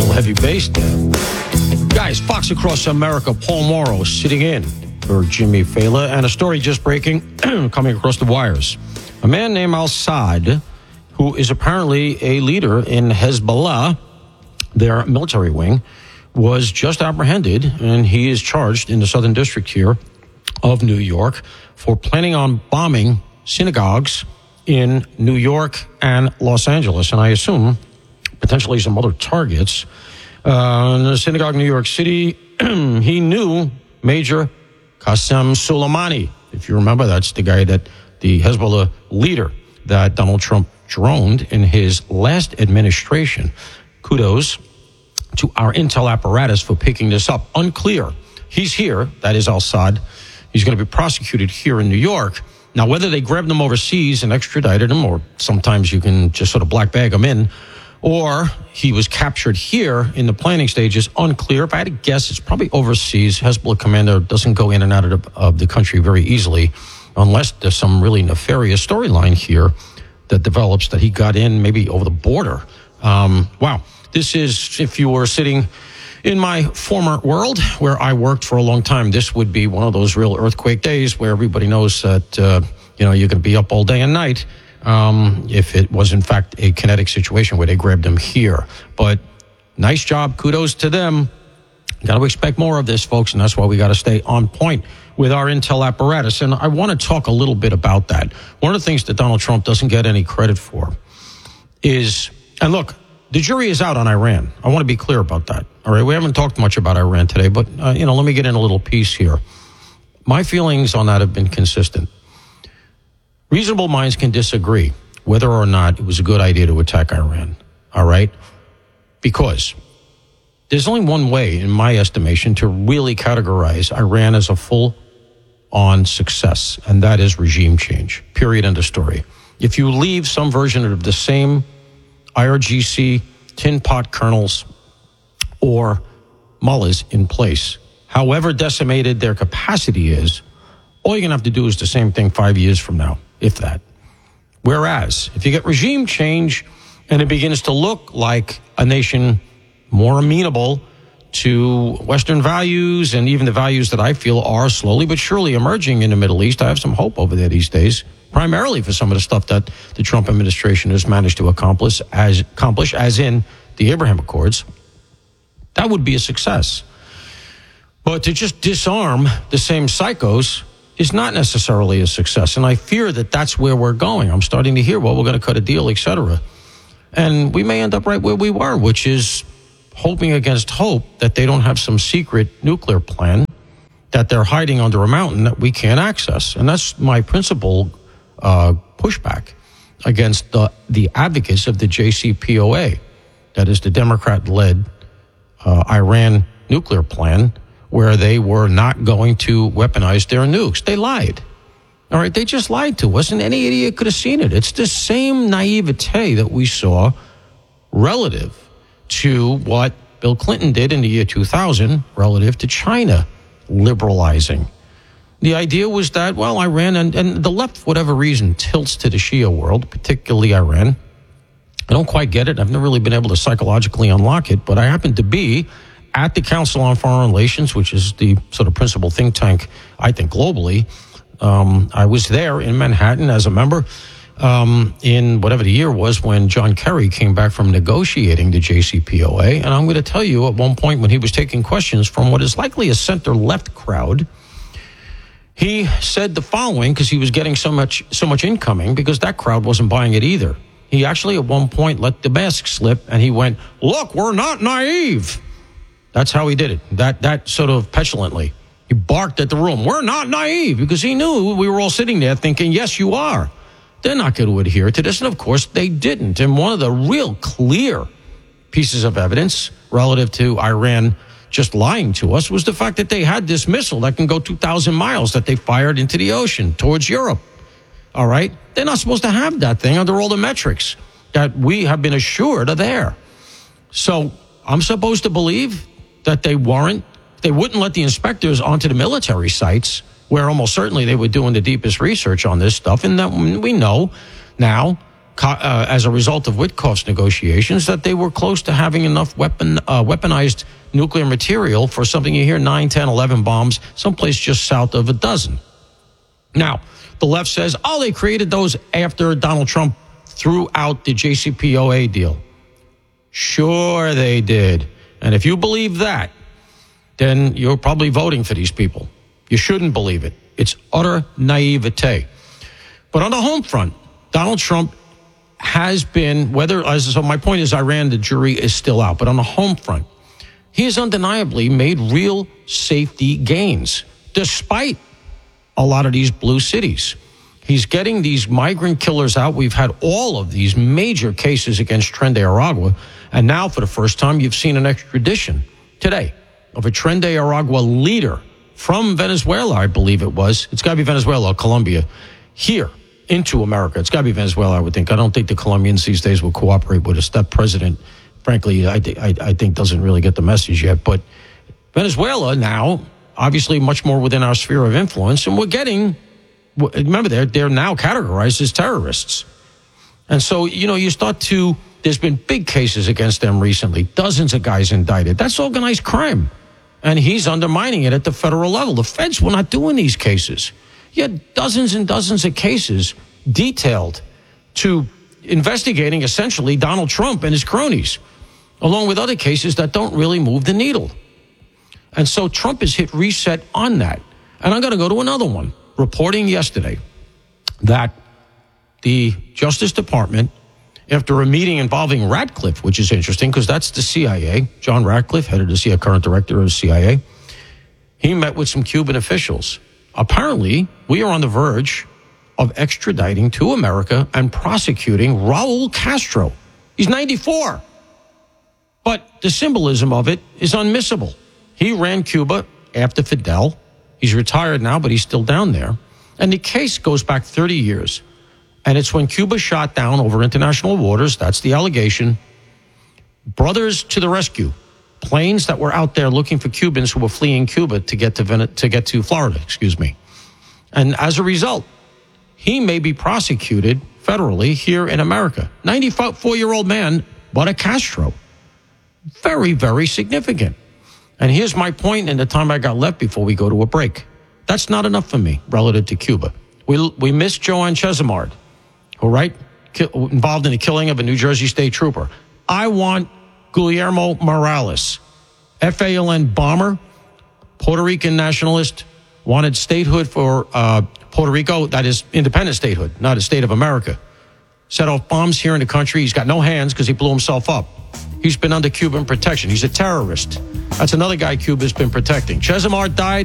little heavy bass there. Guys, Fox Across America, Paul Morrow sitting in for Jimmy Fela, and a story just breaking, coming across the wires. A man named al-Saad, who is apparently a leader in Hezbollah, their military wing, was just apprehended, and he is charged in the Southern District here of New York for planning on bombing synagogues in New York and Los Angeles, and I assume potentially some other targets. In the synagogue in New York City, he knew Major Qasem Soleimani. If you remember, that's the guy that the Hezbollah leader that Donald Trump droned in his last administration. Kudos to our intel apparatus for picking this up. Unclear. He's here. That is al-Saad. He's going to be prosecuted here in New York. Now, whether they grabbed him overseas and extradited him, or sometimes you can just sort of black bag him in, or he was captured here in the planning stage is unclear. If I had to guess, it's probably overseas. Hezbollah commander doesn't go in and out of the country very easily unless there's some really nefarious storyline here that develops that he got in maybe over the border. Wow. This is, if you were sitting in my former world where I worked for a long time, this would be one of those real earthquake days where everybody knows that, you're going to be up all day and night. If it was, in fact, a kinetic situation where they grabbed him here. But nice job. Kudos to them. Got to expect more of this, folks, and that's why we got to stay on point with our intel apparatus. And I want to talk a little bit about that. One of the things that Donald Trump doesn't get any credit for is, and look, the jury is out on Iran. I want to be clear about that. All right, we haven't talked much about Iran today, but, let me get in a little piece here. My feelings on that have been consistent. Reasonable minds can disagree whether or not it was a good idea to attack Iran, all right? Because there's only one way, in my estimation, to really categorize Iran as a full-on success, and that is regime change, period, end of story. If you leave some version of the same IRGC tin pot colonels or mullahs in place, however decimated their capacity is, all you're going to have to do is the same thing 5 years from now, if that. Whereas, if you get regime change and it begins to look like a nation more amenable to Western values and even the values that I feel are slowly but surely emerging in the Middle East, I have some hope over there these days, primarily for some of the stuff that the Trump administration has managed to accomplish, as in the Abraham Accords. That would be a success. But to just disarm the same psychos is not necessarily a success. And I fear that that's where we're going. I'm starting to hear, well, we're going to cut a deal, etc. And we may end up right where we were, which is hoping against hope that they don't have some secret nuclear plan that they're hiding under a mountain that we can't access. And that's my principal pushback against the advocates of the JCPOA. That is the Democrat-led Iran nuclear plan, where they were not going to weaponize their nukes. They lied. All right, they just lied to us, and any idiot could have seen it. It's the same naivete that we saw relative to what Bill Clinton did in the year 2000 relative to China liberalizing. The idea was that, well, Iran and the left, for whatever reason, tilts to the Shia world, particularly Iran. I don't quite get it. I've never really been able to psychologically unlock it, but I happen to be at the Council on Foreign Relations, which is the sort of principal think tank, I think, globally. I was there in Manhattan as a member in whatever the year was when John Kerry came back from negotiating the JCPOA. And I'm going to tell you, at one point when he was taking questions from what is likely a center-left crowd, he said the following, because he was getting so much incoming, because that crowd wasn't buying it either. He actually at one point let the mask slip, and he went, "Look, we're not naive." That's how he did it, that sort of petulantly. He barked at the room, "We're not naive," because he knew we were all sitting there thinking, yes, you are. They're not going to adhere to this, and of course they didn't. And one of the real clear pieces of evidence relative to Iran just lying to us was the fact that they had this missile that can go 2,000 miles that they fired into the ocean towards Europe. All right? They're not supposed to have that thing under all the metrics that we have been assured are there. So I'm supposed to believe that they wouldn't let the inspectors onto the military sites where almost certainly they were doing the deepest research on this stuff. And that we know now as a result of Witkoff's negotiations, that they were close to having enough weaponized nuclear material for something you hear 9, 10, 11 bombs, someplace just south of a dozen. Now, the left says, they created those after Donald Trump threw out the JCPOA deal. Sure they did. And if you believe that, then you're probably voting for these people. You shouldn't believe it. It's utter naivete. But on the home front, Donald Trump has been, so my point is Iran, the jury is still out. But on the home front, he has undeniably made real safety gains, despite a lot of these blue cities. He's getting these migrant killers out. We've had all of these major cases against Tren de Aragua. And now, for the first time, you've seen an extradition today of a Tren de Aragua leader from Venezuela, I believe it was. It's got to be Venezuela or Colombia, here into America. It's got to be Venezuela, I would think. I don't think the Colombians these days will cooperate with us. That president, frankly, I think doesn't really get the message yet. But Venezuela now, obviously much more within our sphere of influence, and we're getting, remember, they're now categorized as terrorists. And so, there's been big cases against them recently, dozens of guys indicted. That's organized crime. And he's undermining it at the federal level. The feds were not doing these cases. You had dozens and dozens of cases detailed to investigating essentially Donald Trump and his cronies, along with other cases that don't really move the needle. And so Trump has hit reset on that. And I'm going to go to another one, reporting yesterday that the Justice Department, after a meeting involving Ratcliffe, which is interesting because that's the CIA, John Ratcliffe, head of the CIA, current director of the CIA, he met with some Cuban officials. Apparently, we are on the verge of extraditing to America and prosecuting Raul Castro. He's 94. But the symbolism of it is unmissable. He ran Cuba after Fidel. He's retired now, but he's still down there. And the case goes back 30 years. And it's when Cuba shot down over international waters, that's the allegation, brothers to the rescue, planes that were out there looking for Cubans who were fleeing Cuba to get to Florida, And as a result, he may be prosecuted federally here in America. 94-year-old man, but a Castro. Very, very significant. And here's my point in the time I got left before we go to a break. That's not enough for me relative to Cuba. We miss Joanne Chesimard, involved in the killing of a New Jersey state trooper. I want Guillermo Morales, FALN bomber, Puerto Rican nationalist, wanted statehood for Puerto Rico, that is independent statehood, not a state of America. Set off bombs here in the country. He's got no hands because he blew himself up. He's been under Cuban protection. He's a terrorist. That's another guy Cuba's been protecting. Chesimard died.